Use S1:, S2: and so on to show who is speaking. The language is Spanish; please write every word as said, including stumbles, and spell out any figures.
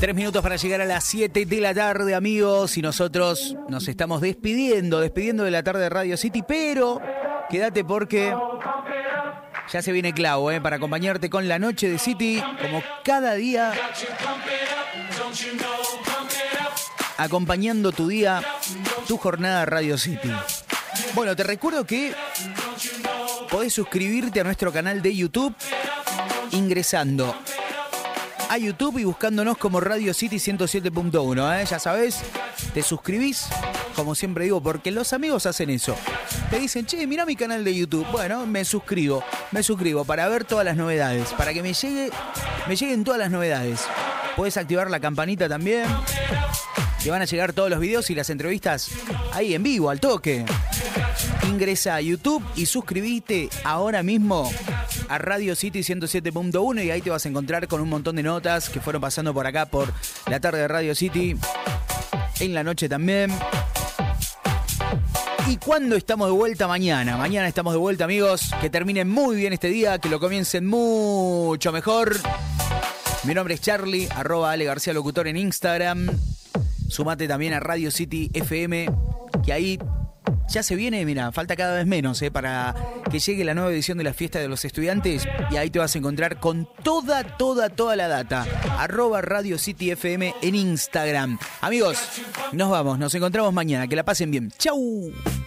S1: Tres minutos para llegar a las siete de la tarde, amigos, y nosotros nos estamos despidiendo, despidiendo de la tarde de Radio City, pero quédate porque ya se viene Clau, ¿eh? Para acompañarte con la noche de City, como cada día, acompañando tu día, tu jornada Radio City. Bueno, te recuerdo que podés suscribirte a nuestro canal de YouTube ingresando a YouTube y buscándonos como Radio City ciento siete punto uno, ¿eh? Ya sabés, te suscribís, como siempre digo, porque los amigos hacen eso. Te dicen, che, mirá mi canal de YouTube. Bueno, me suscribo, me suscribo para ver todas las novedades, para que me llegue, me lleguen todas las novedades. Podés activar la campanita también. Te van a llegar todos los videos y las entrevistas ahí en vivo, al toque. Ingresa a YouTube y suscribite ahora mismo a Radio City ciento siete punto uno y ahí te vas a encontrar con un montón de notas que fueron pasando por acá por la tarde de Radio City, en la noche también. ¿Y cuándo estamos de vuelta? Mañana. Mañana estamos de vuelta, amigos. Que terminen muy bien este día, que lo comiencen mucho mejor. Mi nombre es Charlie, arroba Ale García Locutor en Instagram. Sumate también a Radio City F M, que ahí ya se viene, mira, falta cada vez menos eh, para que llegue la nueva edición de la fiesta de los estudiantes y ahí te vas a encontrar con toda, toda, toda la data. Arroba Radio City F M en Instagram. Amigos, nos vamos, nos encontramos mañana. Que la pasen bien. ¡Chau!